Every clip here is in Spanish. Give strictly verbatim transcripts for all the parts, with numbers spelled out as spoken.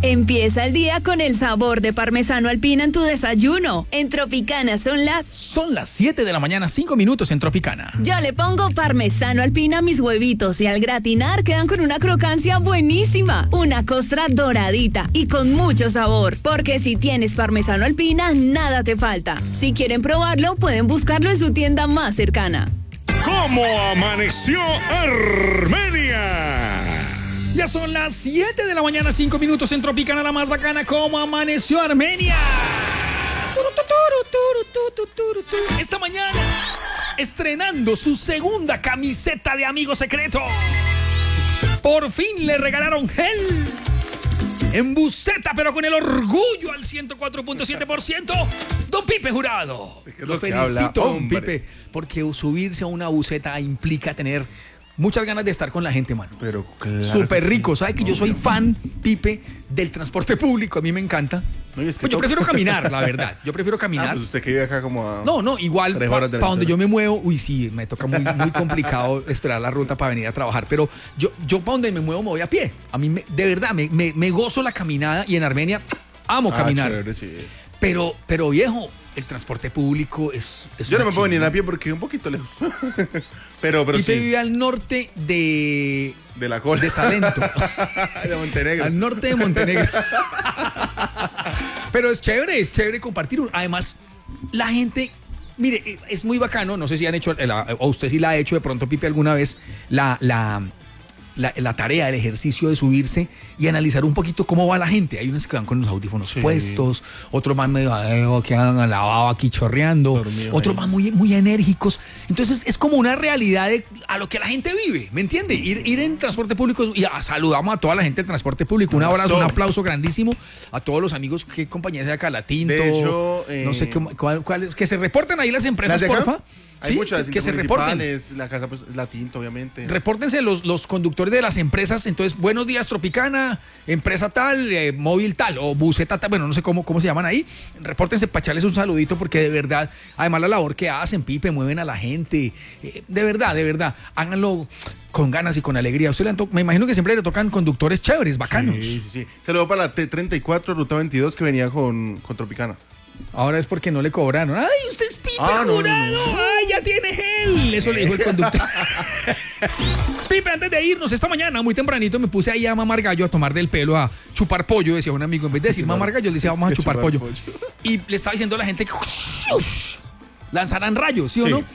Empieza el día con el sabor de parmesano alpina en tu desayuno. En Tropicana son las... Son las siete de la mañana, cinco minutos en Tropicana. Yo le pongo parmesano alpina a mis huevitos y al gratinar quedan con una crocancia buenísima. Una costra doradita y con mucho sabor. Porque si tienes parmesano alpina, nada te falta. Si quieren probarlo, pueden buscarlo en su tienda más cercana. ¿Cómo amaneció Armenia? Ya son las siete de la mañana, cinco minutos en Tropicana, la más bacana. ¿Cómo amaneció Armenia? Esta mañana, estrenando su segunda camiseta de amigo secreto. Por fin le regalaron gel en buceta, pero con el orgullo al ciento cuatro punto siete por ciento. Don Pipe Jurado. Lo felicito, don Pipe, porque subirse a una buceta implica tener muchas ganas de estar con la gente, mano. Pero claro. Súper rico. Sí. ¿Sabe que no, yo soy no. fan, Pipe, del transporte público? A mí me encanta. No, es que pues yo toca. prefiero caminar, la verdad. Yo prefiero caminar. Ah, pues usted que vive acá como a... No, no, igual tres para horas de pa la donde ciudad. yo me muevo, uy, sí, me toca muy, muy complicado esperar la ruta para venir a trabajar. Pero yo, yo para donde me muevo me voy a pie. A mí, me, de verdad, me, me, me gozo la caminada y en Armenia amo Ah, caminar. chévere, sí. Pero, pero viejo, el transporte público es, es Yo no una me puedo venir chimba. a pie porque es un poquito lejos. pero, pero Pipe sí. vive al norte de... De la cola. De Salento. de Montenegro. Al norte de Montenegro. Pero es chévere, es chévere compartir. Además, la gente, mire, es muy bacano. No sé si han hecho, o usted sí la ha hecho de pronto, Pipe, alguna vez, la, la, la, la tarea, el ejercicio de subirse y analizar un poquito cómo va la gente. Hay unos que van con los audífonos Sí. puestos, otros más medio eh, que han alabado aquí chorreando, Dormido otros ahí. más muy, muy enérgicos. Entonces es como una realidad de a lo que la gente vive, ¿me entiende? Ir, ir en transporte público y a, saludamos a toda la gente del transporte público. Un abrazo, un aplauso grandísimo a todos los amigos, qué compañía sea acá, la Tinto, De hecho, eh, no sé qué, cuál, cuál, que se reporten ahí las empresas, ¿Las de acá? porfa. Hay Sí, muchas, que se reporten. municipales, la casa, pues, la Tinto, obviamente. Repórtense los, los conductores de las empresas. Entonces, buenos días, Tropicana, empresa tal, eh, móvil tal, o buceta tal, bueno, no sé cómo, cómo se llaman ahí. Repórtense para echarles un saludito, porque de verdad, además la labor que hacen, Pipe, mueven a la gente. Eh, de verdad, de verdad, háganlo con ganas y con alegría. A usted le han to- me imagino que siempre le tocan conductores chéveres, bacanos. Sí, sí, sí. Saludo para la T treinta y cuatro, Ruta veintidós, que venía con, con Tropicana. Ahora es porque no le cobraron. ¡Ay, usted es Pipe Ah, no, Jurado! no, no. ¡Ay, ya tiene gel! Eso le dijo el conductor. Pipe, antes de irnos, esta mañana, muy tempranito, me puse ahí a mamar gallo, a tomar del pelo, a chupar pollo, decía un amigo. En vez de decir mamar gallo, le decía vamos a Sí, chupar, chupar pollo. pollo. Y le estaba diciendo a la gente que lanzarán rayos, ¿sí o Sí. no?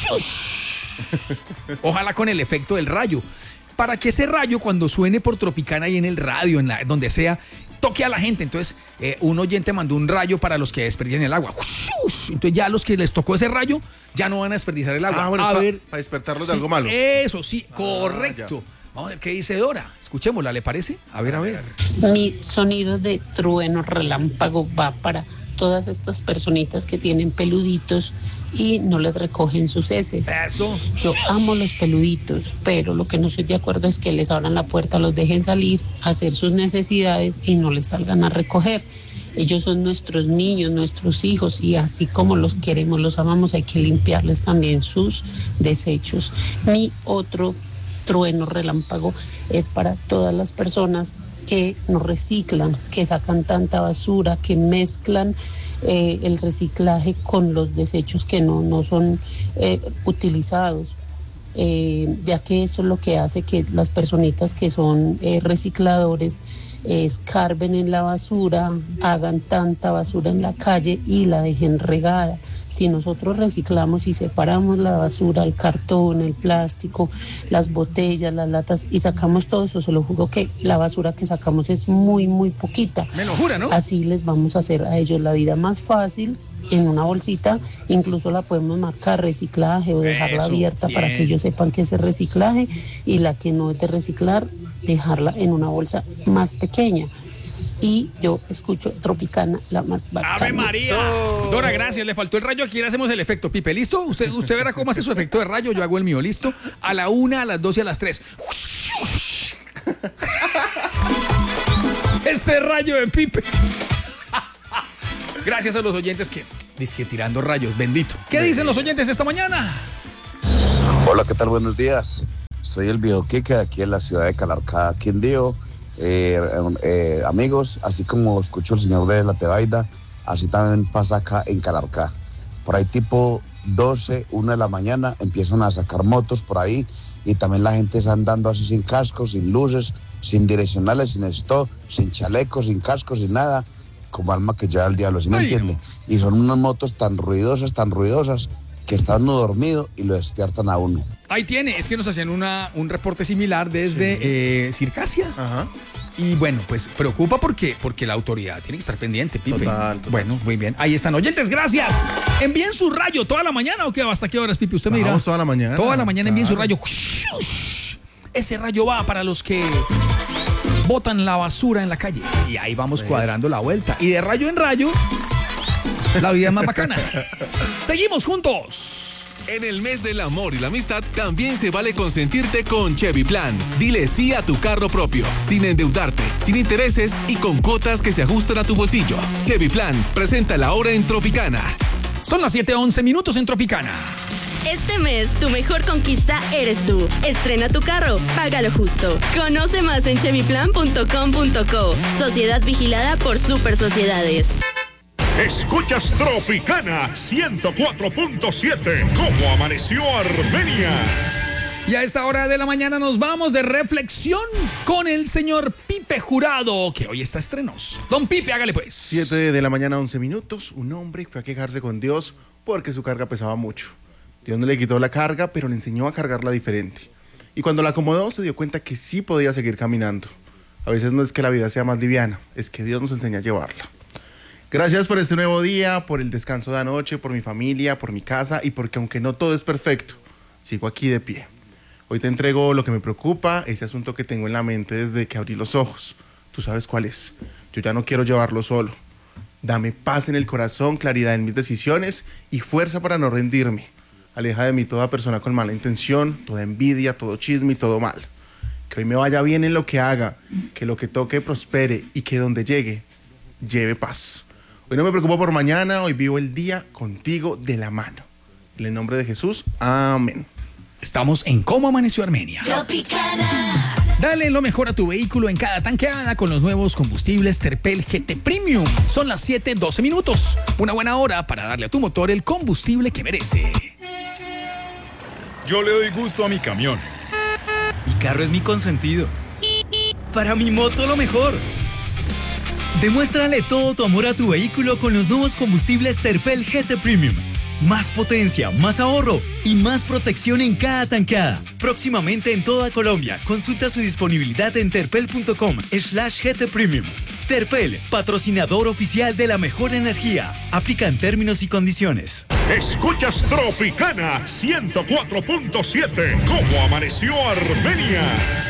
Ojalá con el efecto del rayo. Para que ese rayo, cuando suene por Tropicana y en el radio, en la, donde sea, toque a la gente. Entonces, eh, un oyente mandó un rayo para los que desperdician el agua. Entonces, ya a los que les tocó ese rayo, ya no van a desperdiciar el agua. Ah, bueno, a para ver, pa despertarlos sí, de algo malo. Eso, sí, Ah, correcto. ya. Vamos a ver qué dice Dora. Escuchémosla, ¿le parece? A ver, a ver. Mi sonido de trueno relámpago va para todas estas personitas que tienen peluditos y no les recogen sus heces. Eso. Yo amo los peluditos, pero lo que no estoy de acuerdo es que les abran la puerta, los dejen salir, hacer sus necesidades y no les salgan a recoger. Ellos son nuestros niños, nuestros hijos, y así como los queremos, los amamos, hay que limpiarles también sus desechos. Mi otro trueno relámpago es para todas las personas que no reciclan, que sacan tanta basura, que mezclan eh, el reciclaje con los desechos que no, no son eh, utilizados. Eh, ya que eso es lo que hace que las personitas que son eh, recicladores eh, escarben en la basura, hagan tanta basura en la calle y la dejen regada. Si nosotros reciclamos y separamos la basura, el cartón, el plástico, las botellas, las latas y sacamos todo eso, se lo juro que la basura que sacamos es muy, muy poquita. Me lo jura, ¿no? Así les vamos a hacer a ellos la vida más fácil. En una bolsita, incluso la podemos marcar reciclaje o dejarla Eso, abierta para bien. que ellos sepan que es de reciclaje, y la que no es de reciclar, dejarla en una bolsa más pequeña. Y yo escucho Tropicana, la más bacana. ¡Ave María! Dora, gracias. Le faltó el rayo. Aquí le hacemos el efecto, Pipe. ¿Listo? Usted, usted verá cómo hace su efecto de rayo. Yo hago el mío. ¿Listo? A la una, a las dos y a las tres. Ese rayo de Pipe. Gracias a los oyentes que dizque tirando rayos. Bendito. ¿Qué dicen los oyentes esta mañana? Hola, ¿qué tal? Buenos días. Soy el viejo Kike, aquí en la ciudad de Calarcá, Quindío. Eh, eh, amigos, así como escucho el señor de la Tebaida, así también pasa acá en Calarcá. Por ahí tipo doce, una de la mañana empiezan a sacar motos por ahí y también la gente está andando así sin cascos, sin luces, sin direccionales, sin stop, sin chalecos, sin cascos, sin nada, como alma que lleva el diablo, ¿sí me entiende? Y son unas motos tan ruidosas, tan ruidosas, que está uno dormido y lo despiertan a uno. Ahí tiene, es que nos hacían una, un reporte similar desde sí. eh, Circasia. Ajá. Y bueno, pues preocupa porque, porque la autoridad tiene que estar pendiente, Pipe. Total, total. Bueno, muy bien. Ahí están oyentes, gracias. ¿Envíen su rayo toda la mañana o qué? ¿Hasta qué horas, Pipe? Usted me dirá. Vamos toda la mañana. Toda la mañana envíen claro. su rayo. Ese rayo va para los que botan la basura en la calle. Y ahí vamos pues. cuadrando la vuelta. Y de rayo en rayo, la vida es más bacana. Seguimos juntos. En el mes del amor y la amistad, también se vale consentirte con Chevy Plan. Dile sí a tu carro propio, sin endeudarte, sin intereses y con cuotas que se ajustan a tu bolsillo. Chevy Plan, presenta la hora en Tropicana. Son las siete once minutos en Tropicana. Este mes, tu mejor conquista eres tú. Estrena tu carro, págalo justo. Conoce más en chevy plan punto com punto co. Sociedad vigilada por Super Sociedades. Escuchas Tropicana ciento cuatro punto siete. ¿Cómo amaneció Armenia? Y a esta hora de la mañana nos vamos de reflexión con el señor Pipe Jurado, que hoy está estrenos. Don Pipe, hágale pues. siete de la mañana, once minutos. Un hombre fue a quejarse con Dios porque su carga pesaba mucho. Dios no le quitó la carga, pero le enseñó a cargarla diferente. Y cuando la acomodó, se dio cuenta que sí podía seguir caminando. A veces no es que la vida sea más liviana, es que Dios nos enseña a llevarla. Gracias por este nuevo día, por el descanso de anoche, por mi familia, por mi casa y porque aunque no todo es perfecto, sigo aquí de pie. Hoy te entrego lo que me preocupa, ese asunto que tengo en la mente desde que abrí los ojos. Tú sabes cuál es. Yo ya no quiero llevarlo solo. Dame paz en el corazón, claridad en mis decisiones y fuerza para no rendirme. Aleja de mí toda persona con mala intención, toda envidia, todo chisme y todo mal. Que hoy me vaya bien en lo que haga, que lo que toque prospere y que donde llegue, lleve paz. Hoy no me preocupo por mañana, hoy vivo el día contigo de la mano. En el nombre de Jesús, amén. Estamos en Cómo Amaneció Armenia. Tropicana. Dale lo mejor a tu vehículo en cada tanqueada con los nuevos combustibles Terpel G T Premium. Son las siete doce minutos. Una buena hora para darle a tu motor el combustible que merece. Yo le doy gusto a mi camión. Mi carro es mi consentido. Para mi moto lo mejor. Demuéstrale todo tu amor a tu vehículo con los nuevos combustibles Terpel G T Premium. Más potencia, más ahorro y más protección en cada tanqueada. Próximamente en toda Colombia. Consulta su disponibilidad en terpel punto com slash G T Premium. Terpel, patrocinador oficial de la mejor energía. Aplican términos y condiciones. Escuchas Tropicana ciento cuatro punto siete. ¿Cómo amaneció Armenia?